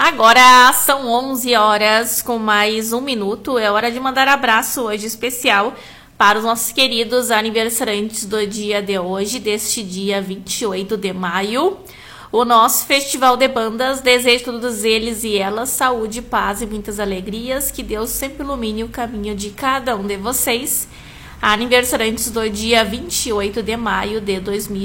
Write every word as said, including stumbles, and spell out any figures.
Agora são onze horas com mais um minuto. É hora de mandar abraço hoje especial para os nossos queridos aniversariantes do dia de hoje, deste dia vinte e oito de maio. O nosso Festival de Bandas. Desejo a todos eles e elas saúde, paz e muitas alegrias. Que Deus sempre ilumine o caminho de cada um de vocês. Aniversariantes do dia vinte e oito de maio de dois mil